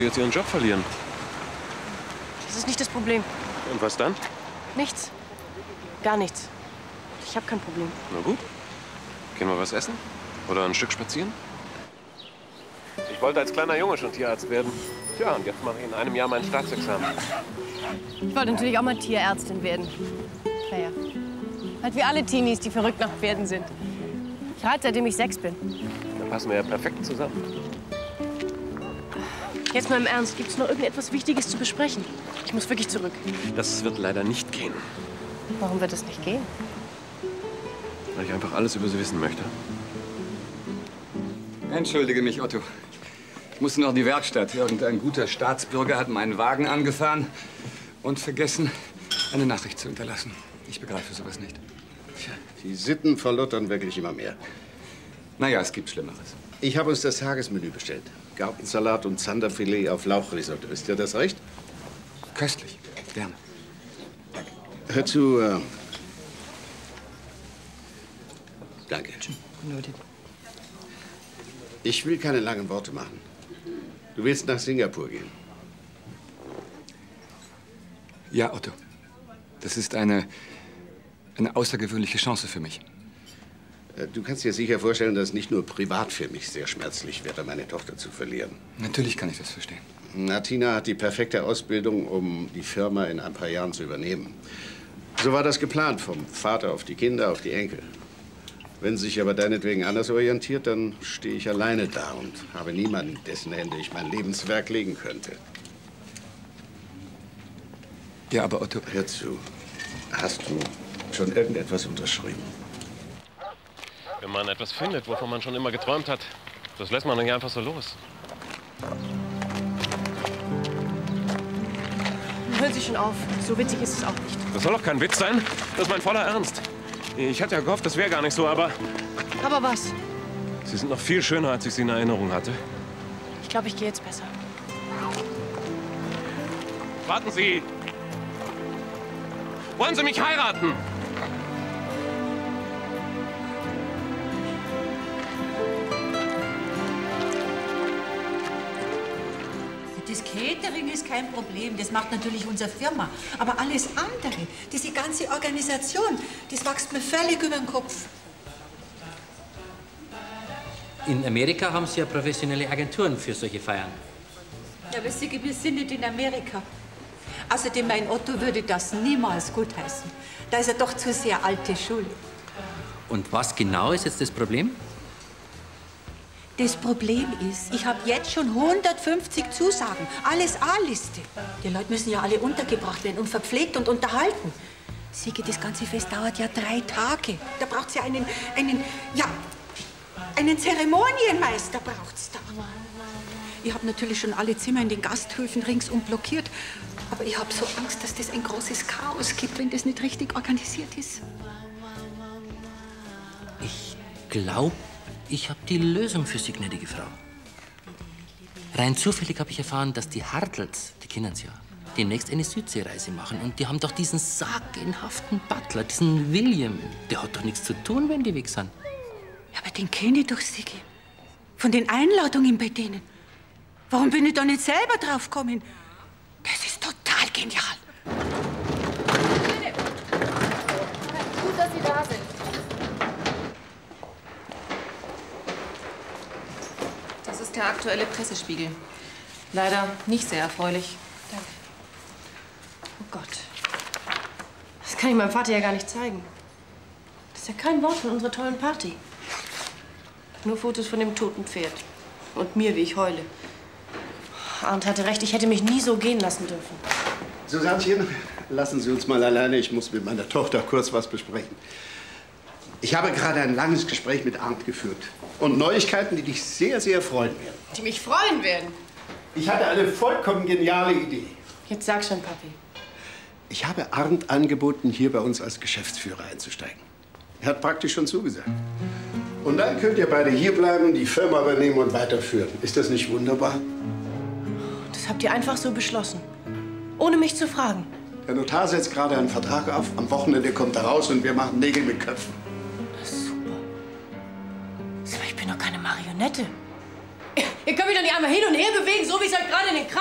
jetzt ihren Job verlieren. Das ist nicht das Problem. Und was dann? Nichts. Gar nichts. Ich habe kein Problem. Na gut. Gehen wir was essen? Oder ein Stück spazieren? Ich wollte als kleiner Junge schon Tierarzt werden. Tja, und jetzt mache ich in einem Jahr mein Staatsexamen. Ich wollte natürlich auch mal Tierärztin werden. Naja. Halt wie alle Teenies, die verrückt nach Pferden sind. Ich reite, seitdem ich 6 bin. Da passen wir ja perfekt zusammen. Jetzt mal im Ernst, gibt es noch irgendetwas Wichtiges zu besprechen? Ich muss wirklich zurück. Das wird leider nicht gehen. Warum wird das nicht gehen? Weil ich einfach alles über Sie wissen möchte. Entschuldige mich, Otto. Ich musste noch in die Werkstatt. Irgendein guter Staatsbürger hat meinen Wagen angefahren und vergessen, eine Nachricht zu hinterlassen. Ich begreife sowas nicht. Tja, die Sitten verlottern wirklich immer mehr. Naja, es gibt Schlimmeres. Ich habe uns das Tagesmenü bestellt. Gartensalat und Zanderfilet auf Lauchrisotto. Ist dir das recht? Köstlich. Gerne. Hör zu, Danke. Ich will keine langen Worte machen. Du willst nach Singapur gehen. Ja, Otto. Das ist eine außergewöhnliche Chance für mich. Du kannst dir sicher vorstellen, dass es nicht nur privat für mich sehr schmerzlich wäre, meine Tochter zu verlieren. Natürlich kann ich das verstehen. Tina hat die perfekte Ausbildung, um die Firma in ein paar Jahren zu übernehmen. So war das geplant, vom Vater auf die Kinder, auf die Enkel. Wenn sie sich aber deinetwegen anders orientiert, dann stehe ich alleine da und habe niemanden, dessen Hände ich mein Lebenswerk legen könnte. Ja, aber Otto... Hör zu. Hast du schon irgendetwas unterschrieben? Wenn man etwas findet, wovon man schon immer geträumt hat, das lässt man dann ja einfach so los. Hören Sie schon auf. So witzig ist es auch nicht. Das soll doch kein Witz sein. Das ist mein voller Ernst. Ich hatte ja gehofft, das wäre gar nicht so, aber... Aber was? Sie sind noch viel schöner, als ich Sie in Erinnerung hatte. Ich glaube, ich gehe jetzt besser. Warten Sie! Wollen Sie mich heiraten? Das Catering ist kein Problem, das macht natürlich unsere Firma. Aber alles andere, diese ganze Organisation, das wächst mir völlig über den Kopf. In Amerika haben Sie ja professionelle Agenturen für solche Feiern. Ja, wissen Sie, wir sind nicht in Amerika. Außerdem, mein Otto würde das niemals gutheißen. Da ist er doch zu sehr alte Schule. Und was genau ist jetzt das Problem? Das Problem ist, ich habe jetzt schon 150 Zusagen. Alles A-Liste. Die Leute müssen ja alle untergebracht werden und verpflegt und unterhalten. Siege, das ganze Fest dauert ja 3 Tage. Da braucht es ja einen Zeremonienmeister braucht's da. Ich habe natürlich schon alle Zimmer in den Gasthöfen ringsum blockiert. Aber ich habe so Angst, dass das ein großes Chaos gibt, wenn das nicht richtig organisiert ist. Ich glaube, ich habe die Lösung für Sie, gnädige Frau. Rein zufällig habe ich erfahren, dass die Hartels, die kennen Sie ja, demnächst eine Südseereise machen. Und die haben doch diesen sagenhaften Butler, diesen William. Der hat doch nichts zu tun, wenn die weg sind. Ja, aber den kenne ich doch, Sigi. Von den Einladungen bei denen. Warum bin ich da nicht selber drauf gekommen? Das ist total genial. Philipp! Gut, dass Sie da sind. Das ist der aktuelle Pressespiegel. Leider nicht sehr erfreulich. Danke. Oh Gott. Das kann ich meinem Vater ja gar nicht zeigen. Das ist ja kein Wort von unserer tollen Party. Nur Fotos von dem toten Pferd. Und mir, wie ich heule. Arndt hatte recht, ich hätte mich nie so gehen lassen dürfen. Susannchen, lassen Sie uns mal alleine. Ich muss mit meiner Tochter kurz was besprechen. Ich habe gerade ein langes Gespräch mit Arndt geführt. Und Neuigkeiten, die dich sehr, sehr freuen werden. Die mich freuen werden. Ich hatte eine vollkommen geniale Idee. Jetzt sag schon, Papi. Ich habe Arndt angeboten, hier bei uns als Geschäftsführer einzusteigen. Er hat praktisch schon zugesagt. Und dann könnt ihr beide hierbleiben, die Firma übernehmen und weiterführen. Ist das nicht wunderbar? Das habt ihr einfach so beschlossen. Ohne mich zu fragen. Der Notar setzt gerade einen Vertrag auf. Am Wochenende kommt er raus und wir machen Nägel mit Köpfen. Das ist super. Aber ich bin doch keine Marionette. Ihr könnt mich doch nicht einmal hin und her bewegen, so wie es euch gerade in den Kram